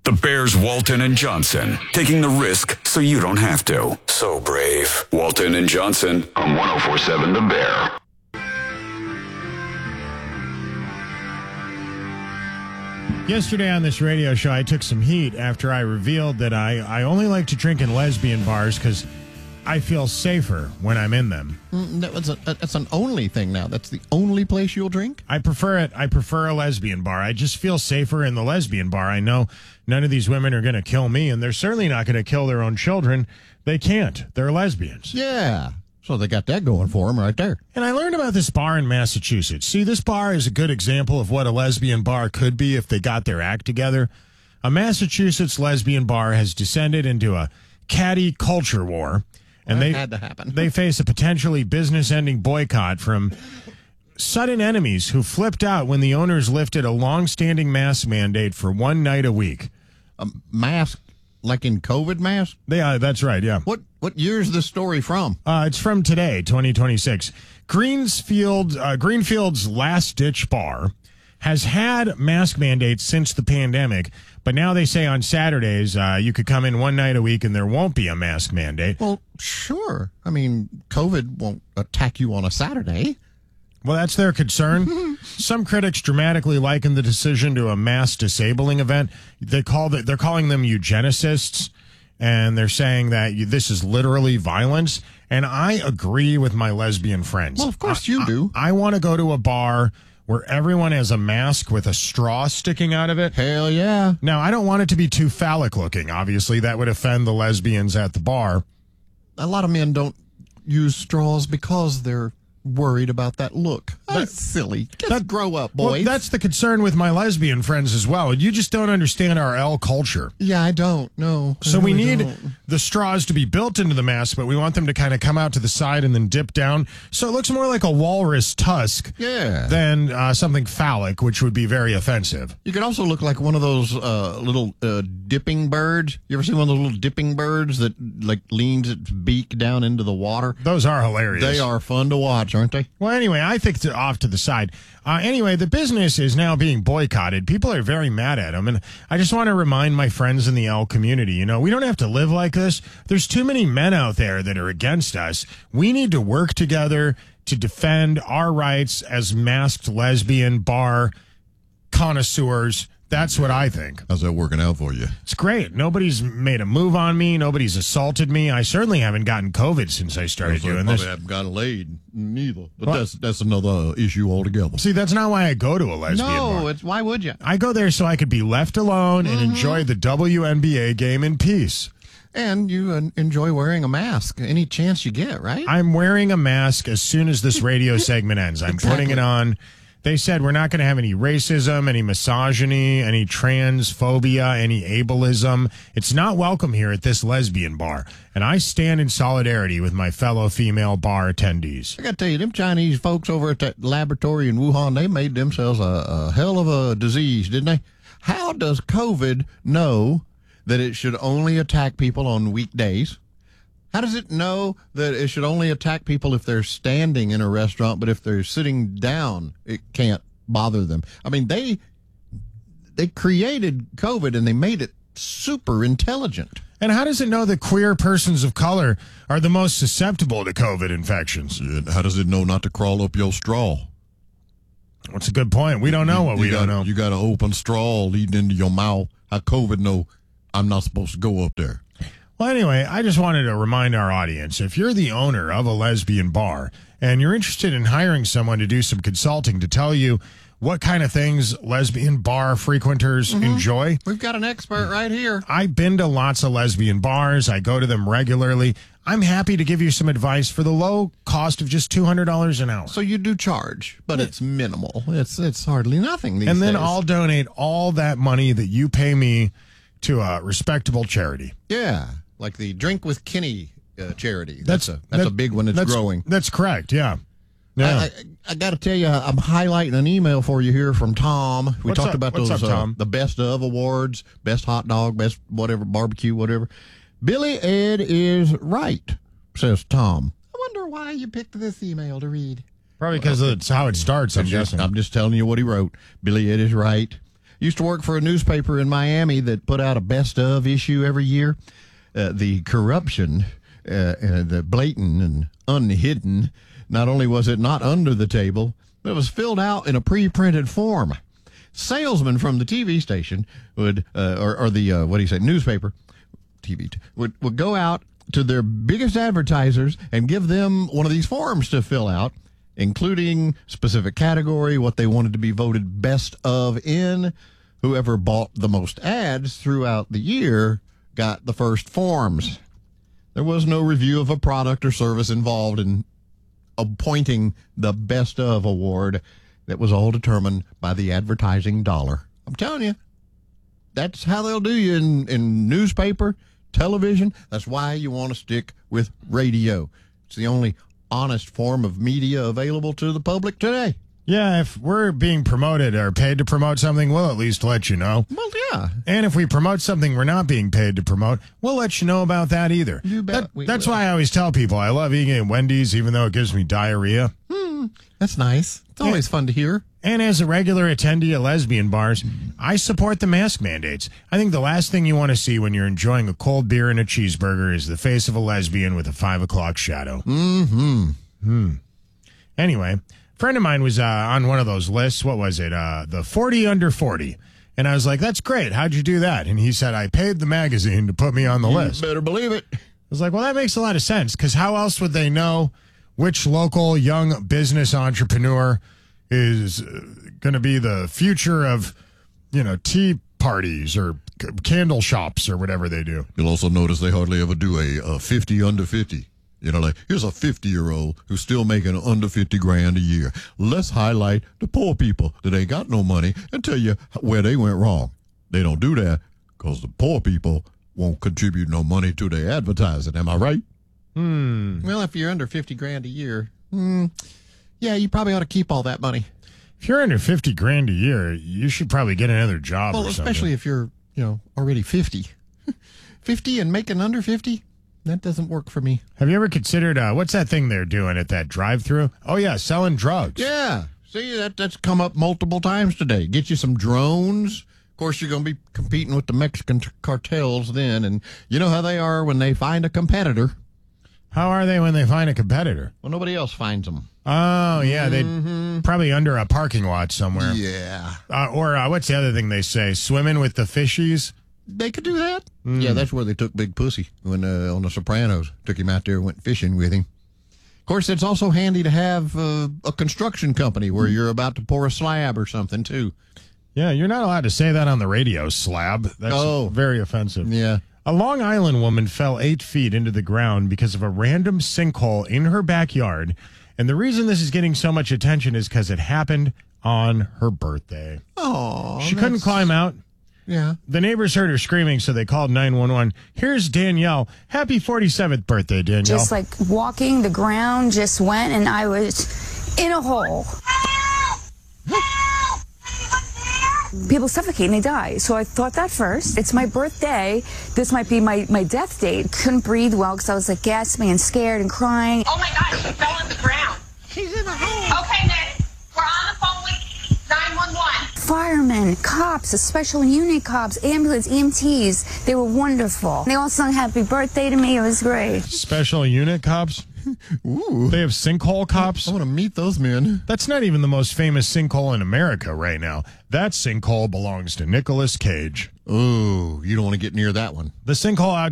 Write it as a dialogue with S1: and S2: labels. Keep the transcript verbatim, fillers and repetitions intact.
S1: The Bears, Walton and Johnson, taking the risk so you don't have to. So brave. Walton and Johnson on one oh four point seven The Bear.
S2: Yesterday on this radio show, I took some heat after I revealed that I, I only like to drink in lesbian bars because I feel safer when I'm in them.
S3: Mm, that was a, that's an only thing now. That's the only place you'll drink?
S2: I prefer it. I prefer a lesbian bar. I just feel safer in the lesbian bar. I know none of these women are going to kill me, and they're certainly not going to kill their own children. They can't. They're lesbians.
S3: Yeah. So they got that going for them right there.
S2: And I learned about this bar in Massachusetts. See, this bar is a good example of what a lesbian bar could be if they got their act together. A Massachusetts lesbian bar has descended into a catty culture war. And
S3: that
S2: they
S3: had to happen.
S2: They face a potentially business-ending boycott from sudden enemies who flipped out when the owners lifted a long-standing mask mandate for one night a week.
S3: A mask, like in COVID mask?
S2: They, uh, that's right, yeah.
S3: What what year's this story from?
S2: Uh, it's from today, twenty twenty-six. Greensfield, uh, Greenfield's Last Ditch Bar has had mask mandates since the pandemic, but now they say on Saturdays uh, you could come in one night a week and there won't be a mask mandate.
S3: Well, sure. I mean, COVID won't attack you on a Saturday.
S2: Well, that's their concern. Some critics dramatically liken the decision to a mass disabling event. They call it, they're calling them eugenicists, and they're saying that you, this is literally violence. And I agree with my lesbian friends.
S3: Well, of course
S2: I,
S3: you do.
S2: I, I want to go to a bar where everyone has a mask with a straw sticking out of it.
S3: Hell yeah.
S2: Now, I don't want it to be too phallic looking. Obviously, that would offend the lesbians at the bar.
S3: A lot of men don't use straws because they're worried about that look. That's that, silly. Just that, grow up, boys.
S2: Well, that's the concern with my lesbian friends as well. You just don't understand our L culture.
S3: Yeah, I don't. No.
S2: So
S3: really
S2: we need
S3: don't.
S2: the straws to be built into the mask, but we want them to kind of come out to the side and then dip down. So it looks more like a walrus tusk
S3: yeah.
S2: than uh, something phallic, which would be very offensive.
S3: You could also look like one of those uh, little uh, dipping birds. You ever seen one of those little dipping birds that like leans its beak down into the water?
S2: Those are hilarious.
S3: They are fun to watch, aren't they?
S2: Well, anyway, I think to, off to the side. Uh, anyway, the business is now being boycotted. People are very mad at them. And I just want to remind my friends in the L community, you know, we don't have to live like this. There's too many men out there that are against us. We need to work together to defend our rights as masked lesbian bar connoisseurs. That's what I think.
S3: How's that working out for you?
S2: It's great. Nobody's made a move on me. Nobody's assaulted me. I certainly haven't gotten COVID since I started
S3: well,
S2: doing
S3: I
S2: this.
S3: haven't gotten laid neither. But
S2: Well-
S3: that's that's another issue altogether.
S2: See, that's not why I go to a lesbian bar.
S3: No, it's why would you?
S2: I go there so I could be left alone and enjoy the W N B A game in peace.
S3: And you uh, enjoy wearing a mask any chance you get, right?
S2: I'm wearing a mask as soon as this radio segment ends. I'm
S3: Exactly.
S2: putting it on. They said we're not going to have any racism, any misogyny, any transphobia, any ableism. It's not welcome here at this lesbian bar. And I stand in solidarity with my fellow female bar attendees.
S3: I got to tell you, them Chinese folks over at that laboratory in Wuhan, they made themselves a, a hell of a disease, didn't they? How does COVID know that it should only attack people on weekdays? How does it know that it should only attack people if they're standing in a restaurant, but if they're sitting down, it can't bother them? I mean, they they created COVID and they made it super intelligent.
S2: And how does it know that queer persons of color are the most susceptible to COVID infections?
S3: How does it know not to crawl up your straw?
S2: That's a good point. We don't know what
S3: You
S2: we
S3: got,
S2: don't know.
S3: You got an open straw leading into your mouth. How COVID know I'm not supposed to go up there?
S2: Well, anyway, I just wanted to remind our audience, if you're the owner of a lesbian bar and you're interested in hiring someone to do some consulting to tell you what kind of things lesbian bar frequenters
S3: Mm-hmm.
S2: enjoy,
S3: We've got an expert right here.
S2: I've been to lots of lesbian bars. I go to them regularly. I'm happy to give you some advice for the low cost of just two hundred dollars an hour.
S3: So you do charge, but it's minimal. It's it's hardly nothing these
S2: And then
S3: days.
S2: I'll donate all that money that you pay me to a respectable charity.
S3: Yeah, like the Drink with Kenny uh, charity.
S2: That's-
S3: That's, a that's
S2: that-
S3: a big one. It's
S2: That's
S3: growing.
S2: That's correct, yeah. Yeah.
S3: I, I, I got to tell you, I'm highlighting an email for you here from Tom. We
S2: What's
S3: talked
S2: up?
S3: about
S2: What's
S3: those
S2: up, Tom?
S3: Uh, the best of awards, best hot dog, best whatever barbecue, whatever. Billy Ed is right, says Tom. I wonder why you picked this email to read.
S2: Probably because it's how it starts, I'm
S3: I'm just,
S2: guessing.
S3: I'm just telling you what he wrote. Billy Ed is right. Used to work for a newspaper in Miami that put out a best of issue every year. Uh, the corruption, uh, uh, the blatant and unhidden, not only was it not under the table, but it was filled out in a pre-printed form. Salesmen from the T V station would, uh, or, or the, uh, what do you say, newspaper, T V, would, would go out to their biggest advertisers and give them one of these forms to fill out, including specific category, what they wanted to be voted best of in. Whoever bought the most ads throughout the year got the first forms. There was no review of a product or service involved in appointing the best of award. That was all determined by the advertising dollar. I'm telling you, that's how they'll do you in, in newspaper, television. That's why you want to stick with radio. It's the only honest form of media available to the public today.
S2: Yeah, if we're being promoted or paid to promote something, we'll at least let you know.
S3: Well, yeah.
S2: And if we promote something we're not being paid to promote, we'll let you know about that either.
S3: You bet
S2: That,
S3: we
S2: that's
S3: will.
S2: why I always tell people I love eating at Wendy's, even though it gives me diarrhea.
S3: Hmm, that's nice. It's always fun to hear.
S2: And as a regular attendee at lesbian bars, I support the mask mandates. I think the last thing you want to see when you're enjoying a cold beer and a cheeseburger is the face of a lesbian with a five o'clock shadow.
S3: Mm-hmm.
S2: Hmm. Anyway, a friend of mine was uh, on one of those lists. What was it? Uh, the forty under forty. And I was like, that's great. How'd you do that? And he said, I paid the magazine to put me on the
S3: You
S2: list.
S3: better believe it.
S2: I was like, well, that makes a lot of sense, because how else would they know which local young business entrepreneur is going to be the future of, you know, tea parties or c- candle shops or whatever they do?
S3: You'll also notice they hardly ever do a, a fifty under fifty. You know, like, here's a fifty-year-old who's still making under fifty grand a year. Let's highlight the poor people that ain't got no money and tell you where they went wrong. They don't do that because the poor people won't contribute no money to their advertising. Am I right?
S2: Hmm.
S3: Well, if you're under fifty grand a year, hmm, yeah, you probably ought to keep all that money.
S2: If you're under fifty grand a year, you should probably get another job
S3: Well,
S2: or something.
S3: especially if you're, you know, already fifty. fifty and making under fifty? That doesn't work for me.
S2: Have you ever considered, uh, what's that thing they're doing at that drive-thru? Oh, yeah, selling drugs.
S3: Yeah. See, that that's come up multiple times today. Get you some drones. Of course, you're going to be competing with the Mexican t- cartels then. And you know how they are when they find a competitor.
S2: How are they when they find a competitor?
S3: Well, nobody else finds them.
S2: Oh, yeah, they
S3: Mm-hmm.
S2: probably under a parking lot somewhere.
S3: Yeah.
S2: Uh, or uh, what's the other thing they say? Swimming with the fishies?
S3: They could do that. Yeah, that's where they took Big Pussy when uh, on The Sopranos. Took him out there and went fishing with him. Of course, it's also handy to have uh, a construction company where you're about to pour a slab or something, too.
S2: Yeah, you're not allowed to say that on the radio, slab. That's
S3: Oh.
S2: very offensive.
S3: Yeah.
S2: A Long Island woman fell eight feet into the ground because of a random sinkhole in her backyard. And the reason this is getting so much attention is because it happened on her birthday.
S3: Oh,
S2: She couldn't climb out.
S3: Yeah.
S2: The neighbors heard her screaming, so they called nine one one. Here's Danielle. Happy forty-seventh birthday, Danielle.
S4: Just like walking, the ground just went, and I was in a hole. People suffocate and they die. So I thought that first. It's my birthday. This might be my, my death date. Couldn't breathe well because I was like gasping and scared and crying.
S5: Oh my God, she fell in the ground.
S3: She's in a hole.
S5: Okay, Nick, we're on the phone with nine one one.
S4: Firemen, cops, the special unit cops, ambulance, E M Ts. They were wonderful. They all sung happy birthday to me. It was great.
S2: Special unit cops?
S3: Ooh.
S2: They have sinkhole cops?
S3: I want to meet those men.
S2: That's not even the most famous sinkhole in America right now. That sinkhole belongs to Nicolas Cage.
S3: Oh, you don't want to get near that one.
S2: The sinkhole out